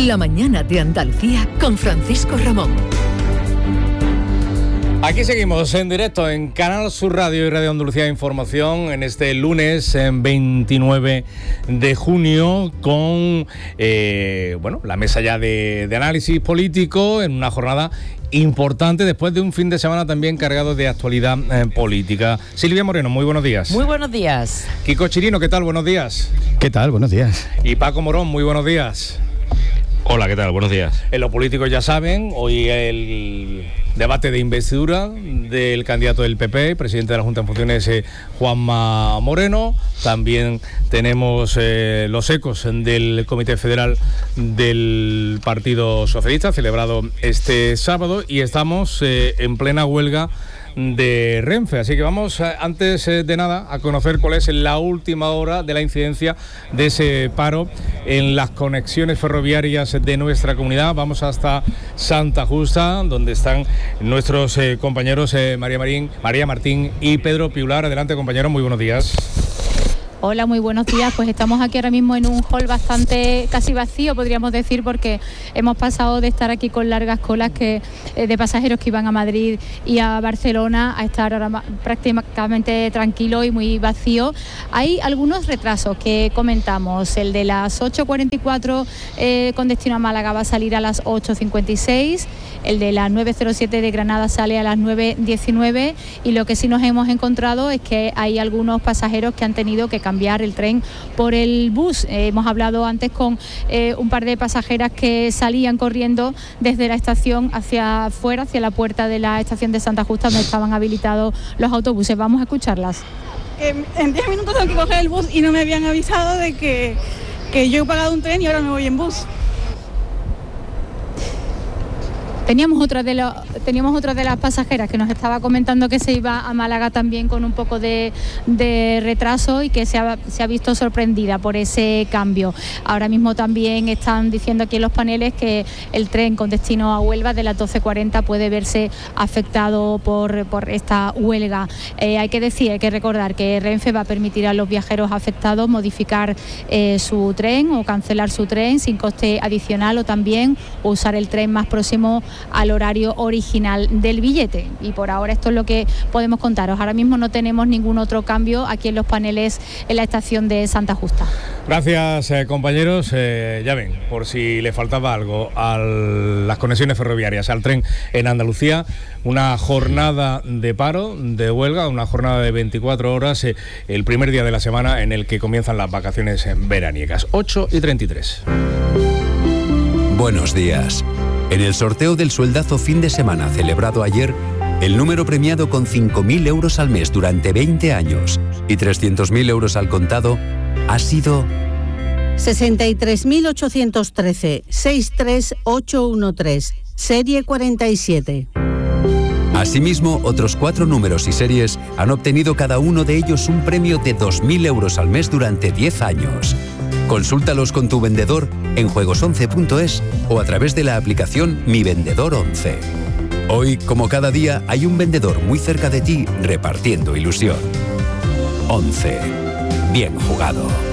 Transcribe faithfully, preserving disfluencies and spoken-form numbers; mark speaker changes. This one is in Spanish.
Speaker 1: La mañana de Andalucía con Francisco Ramón.
Speaker 2: Aquí seguimos en directo en Canal Sur Radio y Radio Andalucía Información en este lunes en veintinueve de junio con eh, bueno, la mesa ya de, de análisis político en una jornada importante después de un fin de semana también cargado de actualidad eh, política. Silvia Moreno, muy buenos días.
Speaker 3: Muy buenos días.
Speaker 2: Kiko Chirino, ¿qué tal? Buenos días.
Speaker 4: ¿Qué tal? Buenos días.
Speaker 2: Y Paco Morón, muy buenos días.
Speaker 5: Hola, ¿qué tal? Buenos días.
Speaker 2: En los políticos ya saben, hoy el debate de investidura del candidato del P P, presidente de la Junta en funciones, eh, Juanma Moreno. También tenemos eh, los ecos del Comité Federal del Partido Socialista, celebrado este sábado, y estamos eh, en plena huelga de Renfe, así que vamos eh, antes eh, de nada a conocer cuál es la última hora de la incidencia de ese paro en las conexiones ferroviarias de nuestra comunidad. Vamos hasta Santa Justa, donde están nuestros eh, compañeros eh, María Marín, María Martín y Pedro Piular. Adelante, compañeros, muy buenos días.
Speaker 6: Hola, muy buenos días. Pues estamos aquí ahora mismo en un hall bastante casi vacío, podríamos decir, porque hemos pasado de estar aquí con largas colas que eh, de pasajeros que iban a Madrid y a Barcelona a estar ahora ma- prácticamente tranquilo y muy vacío. Hay algunos retrasos que comentamos. El de las ocho cuarenta y cuatro eh, con destino a Málaga va a salir a las ocho cincuenta y seis. El de las nueve cero siete de Granada sale a las nueve diecinueve, y lo que sí nos hemos encontrado es que hay algunos pasajeros que han tenido que cambiar el tren por el bus. Eh, hemos hablado antes con eh, un par de pasajeras que salían corriendo desde la estación hacia afuera, hacia la puerta de la estación de Santa Justa, donde estaban habilitados los autobuses. Vamos a escucharlas.
Speaker 7: Eh, en diez minutos tengo que coger el bus y no me habían avisado de que, que yo he pagado un tren y ahora me voy en bus.
Speaker 6: Teníamos otra de los, teníamos otra de las pasajeras que nos estaba comentando que se iba a Málaga también con un poco de, de retraso y que se ha, se ha visto sorprendida por ese cambio. Ahora mismo también están diciendo aquí en los paneles que el tren con destino a Huelva de las doce cuarenta puede verse afectado por, por esta huelga. Eh, hay que decir, hay que recordar que Renfe va a permitir a los viajeros afectados modificar eh, su tren o cancelar su tren sin coste adicional, o también usar el tren más próximo al horario original del billete. Y por ahora esto es lo que podemos contaros. Ahora mismo no tenemos ningún otro cambio aquí en los paneles en la estación de Santa Justa.
Speaker 2: Gracias, eh, compañeros. Eh, ya ven, por si le faltaba algo a las conexiones ferroviarias, al tren en Andalucía, una jornada de paro, de huelga, una jornada de veinticuatro horas, eh, el primer día de la semana en el que comienzan las vacaciones veraniegas. ocho y treinta y tres.
Speaker 8: Buenos días. En el sorteo del sueldazo fin de semana celebrado ayer, el número premiado con cinco mil euros al mes durante veinte años y trescientos mil euros al contado ha sido
Speaker 9: sesenta y tres mil ochocientos trece, seis tres ocho uno tres, serie cuarenta y siete.
Speaker 8: Asimismo, otros cuatro números y series han obtenido cada uno de ellos un premio de dos mil euros al mes durante diez años. Consúltalos con tu vendedor en juegos once punto es o a través de la aplicación Mi Vendedor once. Hoy, como cada día, hay un vendedor muy cerca de ti repartiendo ilusión. once. Bien jugado.